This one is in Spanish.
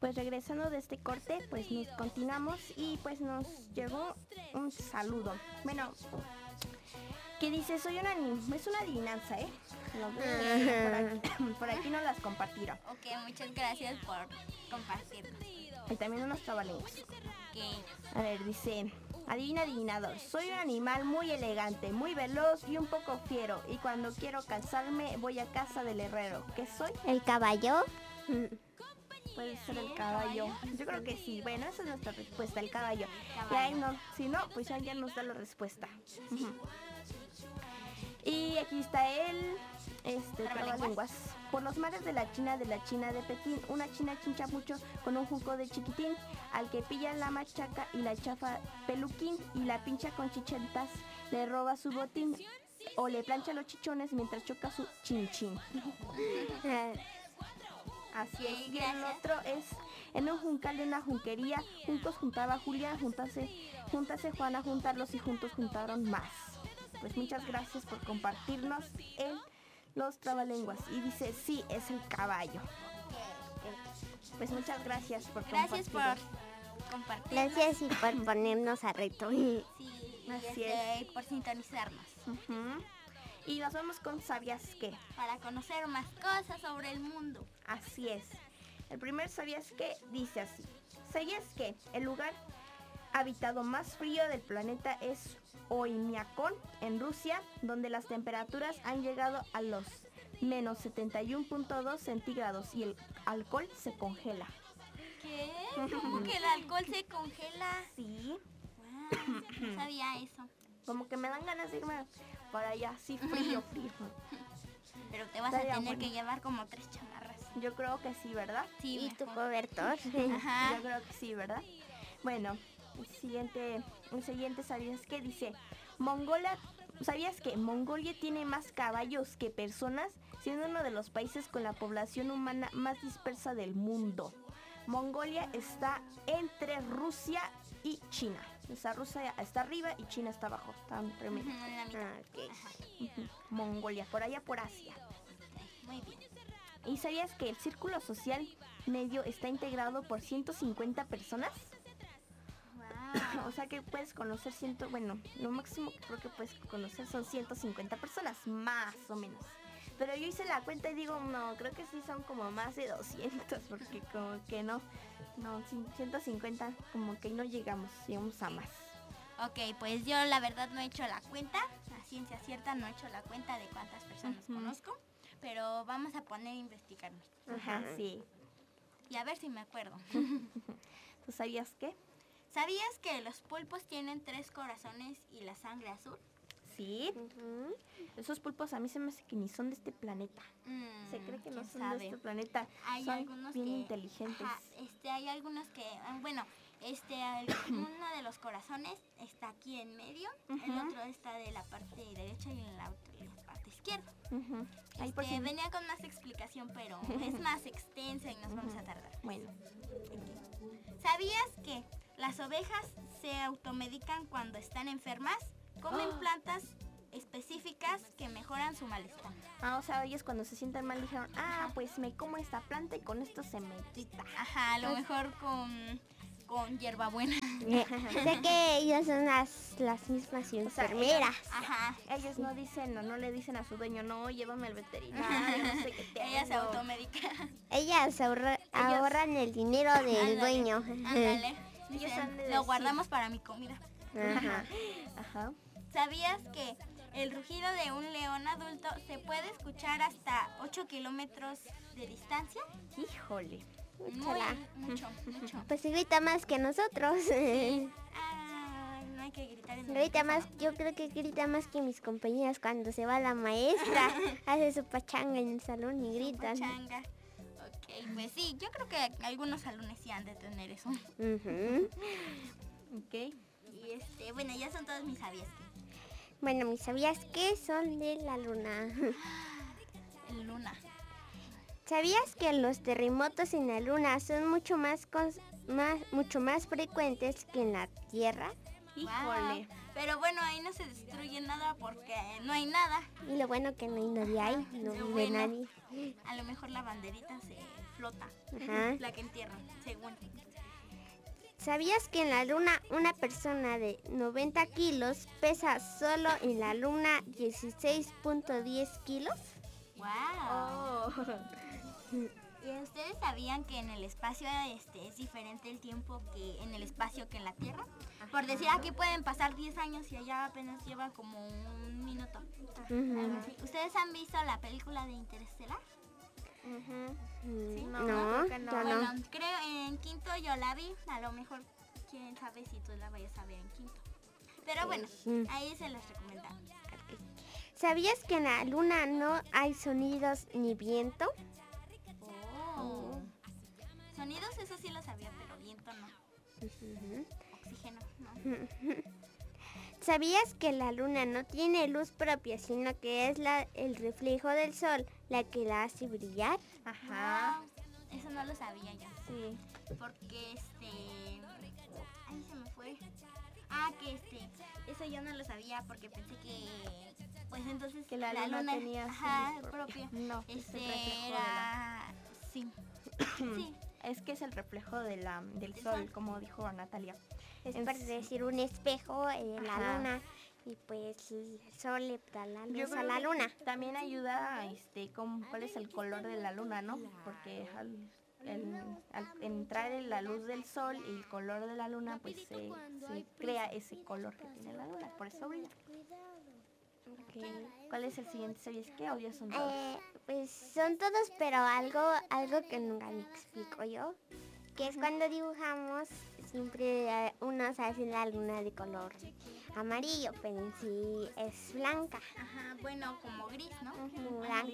Pues regresando de este corte, pues nos continuamos y pues nos llegó un saludo. Bueno, que dice, es una adivinanza, ¿eh? Por aquí nos las compartieron. Ok, muchas gracias por compartirnos. Y también unos trabalenguas. Ok. A ver, dice, adivina adivinador, soy un animal muy elegante, muy veloz y un poco fiero. Y cuando quiero cansarme voy a casa del herrero. ¿Qué soy? ¿El caballo? Puede ser el caballo. Yo creo que sí. Bueno, esa es nuestra respuesta, el caballo. Caballo. Y ahí no, si no, pues ya nos da la respuesta. Ujú. Y aquí está el trabalenguas. Por los mares de la China de Pekín, una china chincha mucho con un junco de chiquitín, al que pilla la machaca y la chafa peluquín, y la pincha con chichentas, le roba su botín, o le plancha los chichones mientras choca su chinchín. Así es. Y el otro es, en un juncal de una junquería, juntos juntaba Julia, juntase Juana, juntarlos y juntos juntaron más. Pues muchas gracias por compartirnos los trabalenguas. Y dice, sí, es el caballo. Pues muchas gracias por Gracias por compartir. Gracias y por ponernos a reto. Sí, Así y por sintonizarnos. Ujú. Y nos vamos con ¿sabías qué? Para conocer más cosas sobre el mundo. Así es. El primer ¿sabías qué? Dice así. ¿Sabías que el lugar habitado más frío del planeta es Oymyakon, en Rusia, donde las temperaturas han llegado a los menos 71.2 centígrados y el alcohol se congela? ¿Qué? ¿Cómo que el alcohol se congela? Sí, Wow, no sabía eso. como que me dan ganas de irme para allá, así frío. Pero te vas Estaría a tener bueno. que llevar como 3 chamarras. Yo creo que sí, ¿verdad? Sí, ¿Y tu mejor. cobertor? Ajá. Yo creo que sí, ¿verdad? Bueno, el siguiente ¿sabías qué? Dice, ¿sabías que Mongolia tiene más caballos que personas, siendo uno de los países con la población humana más dispersa del mundo? Mongolia está entre Rusia y China. O sea, Rusia está arriba y China está abajo. Está entre medio. Ujú, en la mitad. Ah, ok. Ujú. Mongolia, por allá por Asia. Muy bien. ¿Y sabías que el círculo social medio está integrado por 150 personas? Wow. O sea que puedes conocer lo máximo que creo que puedes conocer son 150 personas, más o menos. Pero yo hice la cuenta y digo, no, creo que sí son como más de 200, porque como que no, 150 como que no llegamos a más. Ok, pues yo la verdad no he hecho la cuenta, a ciencia cierta no he hecho la cuenta de cuántas personas Ujú. conozco, pero vamos a poner a investigarme Ajá, sí. y a ver si me acuerdo. ¿Tú sabías qué? ¿Sabías que los pulpos tienen 3 corazones y la sangre azul? Sí. Ujú. Esos pulpos a mí se me hace que ni son de este planeta. Se cree que no ¿quién son sabe? de este planeta. Hay Son algunos bien que inteligentes. ajá, hay algunos que uno de los corazones está aquí en medio, el Ujú. otro está de la parte derecha y en la parte izquierda. Ujú. Ahí por si... Venía con más explicación, pero es más extensa y nos vamos a tardar. Bueno, ¿Sabías que las ovejas se automedican cuando están enfermas? Comen plantas específicas que mejoran su malestar. o sea, ellos cuando se sienten mal dijeron, pues me como esta planta y con esto se me quita. Ajá, a lo mejor con hierbabuena. Sé que ellas son las mismas enfermeras. Ajá. Ellos no dicen, no le dicen a su dueño, no, llévame al veterinario, no sé qué te Ella se automedica. Ellas ahorran el dinero del Ándale, dueño. Ándale. Ellos Dicen, han de lo decir". guardamos para mi comida. Ajá. Ajá. ¿Sabías que el rugido de un león adulto se puede escuchar hasta 8 kilómetros de distancia? Híjole. Úchala. Mucho. Pues grita más que nosotros. No hay que gritar en el Grita micrófono. más, yo creo que grita más que mis compañeras cuando se va la maestra. Hace su pachanga en el salón y gritan. Changa. Ok, pues sí, yo creo que algunos salones sí han de tener eso. Ujú. Ok. Y bueno, ya son todos mis sabías que. Bueno, ¿me sabías que son de la luna? El luna. ¿Sabías que los terremotos en la luna son mucho más frecuentes que en la Tierra? Híjole. Pero bueno, ahí no se destruye nada porque no hay nada. Y lo bueno que no hay nadie ahí, no Lo vive bueno. nadie. A lo mejor la banderita se flota. Ajá. La que entierran, según. ¿Sabías que en la luna una persona de 90 kilos pesa solo en la luna 16.10 kilos? ¡Wow! Oh. ¿Y ustedes sabían que en el espacio es diferente el tiempo que en el espacio que en la Tierra? Por decir, aquí pueden pasar 10 años y allá apenas lleva como un minuto. Algo así. ¿Ustedes han visto la película de Interestelar? No, creo que no. yo Bueno, no. creo en quinto yo la vi. A lo mejor, quién sabe si tú la vayas a ver en quinto. Pero bueno, ahí se las recomendamos. ¿Sabías que en la luna no hay sonidos ni viento? Oh. Sonidos, eso sí lo sabía, pero viento no. Oxígeno, no. ¿Sabías que la luna no tiene luz propia, sino que es el reflejo del sol la que la hace brillar? Ajá. Wow, eso no lo sabía yo. Sí. Porque ay, se me fue. Que eso yo no lo sabía porque pensé que pues entonces Que la luna tenía su ajá, luz propia. No, es el reflejo Era sí. Sí. Es que es el reflejo del Del sol, sol. como dijo Natalia. Es En por s- decir un espejo la Ajá. luna y pues el sol le da la Yo luz a creo la que luna. también ayuda cuál es el color de la luna, ¿no? Porque al entrar en la luz del sol y el color de la luna, pues se crea ese color que tiene la luna, por eso brilla. ¿Cuál es el siguiente? ¿Sabías qué? ¿O ya son todos? Pues son todos, pero algo que nunca me explico yo, que es cuando dibujamos, siempre unos hacen la luna de color amarillo, pero en sí es blanca. Ajá, bueno, como gris, ¿no? Blanca.